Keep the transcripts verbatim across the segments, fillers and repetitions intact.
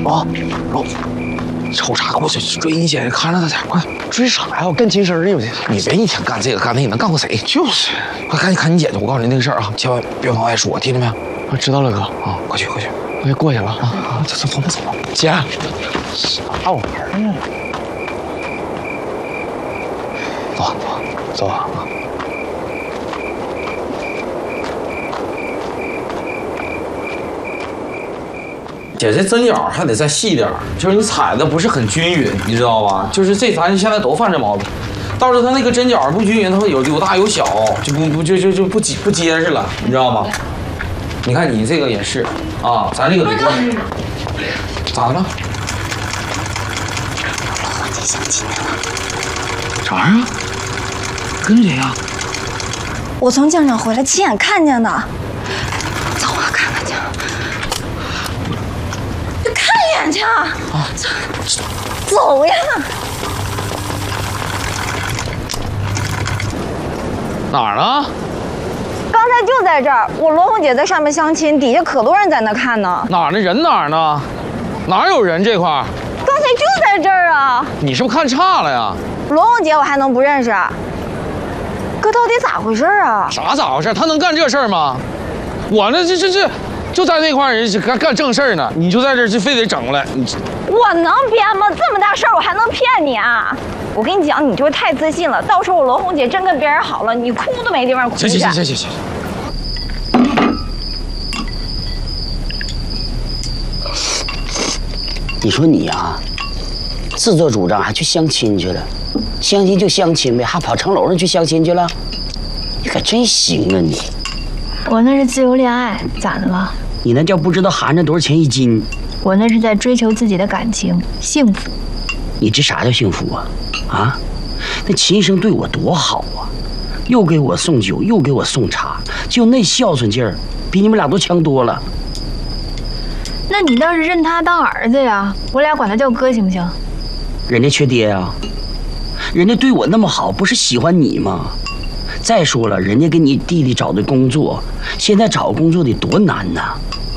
老老，瞅啥？给我去追你姐，看着他去，快追啥呀？我干亲生的不行。你别一天干这个干那个，能干过谁？就是，快赶紧看你姐去！我告诉你那个事儿啊，千万别往外说，听见没有？啊，知道了哥啊，快去快去，我就过去了啊啊！走走走吧走吧，姐，啥玩意儿呢？走走走啊！ 姐，这针脚还得再细点，就是你踩的不是很均匀，你知道吧？就是这咱现在都犯这毛病，到时候它那个针脚不均匀，它会有有大有小，就不不就就就不结不结实了，你知道吗？你看你这个也是啊，咱这个得咋的了？ 老姐相亲来了。 啥玩意儿？跟谁呀？ 我从江上回来，亲眼看见的。走啊，看看去。你看一眼去啊！啊，走呀！ 哪儿呢？ 刚才就在这儿，我罗红姐在上面相亲，底下可多人在那看呢。 哪儿呢？人哪儿呢？哪有人这块儿？ 刚才就在这儿啊！ 你是不是看差了呀？ 罗红姐我还能不认识？哥到底咋回事啊？ 啥咋回事？他能干这事儿吗？我呢，这这这就在那块儿人干干正事儿呢，你就在这儿就非得整过来，你我能编吗？这么大事儿我还能骗你啊？我跟你讲，你就是太自信了。到时候我罗红姐真跟别人好了，你哭都没地方哭去。 行行行行行行。 你说你啊，自作主张还去相亲去了，相亲就相亲呗，还跑城楼上去相亲去了，你可真行啊你！ 我那是自由恋爱，咋的了？ 你那叫不知道含着多少钱一斤。 我那是在追求自己的感情，幸福。 你这啥叫幸福啊？啊，那秦生对我多好啊，又给我送酒，又给我送茶，就那孝顺劲儿，比你们俩都强多了。 那你倒是认他当儿子呀，我俩管他叫哥行不行？ 人家缺爹啊，人家对我那么好，不是喜欢你吗？再说了，人家给你弟弟找的工作，现在找工作得多难呐。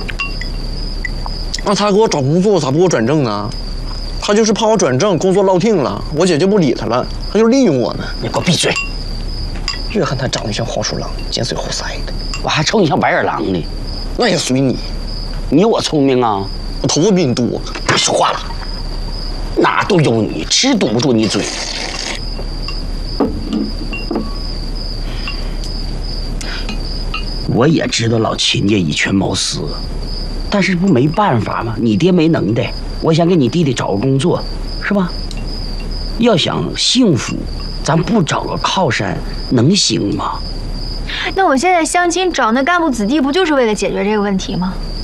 那他给我找工作，咋不给我转正呢？他就是怕我转正，工作落定了，我姐就不理他了，他就利用我呢。 你给我闭嘴！ 越看他长得像黄鼠狼，尖嘴猴腮的， 我还瞅你像白眼狼呢。 那也随你。 你有我聪明啊！ 我头发比你多。 别说话了，哪都有你，只堵不住你嘴。我也知道老秦家以权谋私，但是不没办法吗？你爹没能耐，我想给你弟弟找个工作，是吧？要想幸福，咱不找个靠山能行吗？ 那我现在相亲找那干部子弟，不就是为了解决这个问题吗？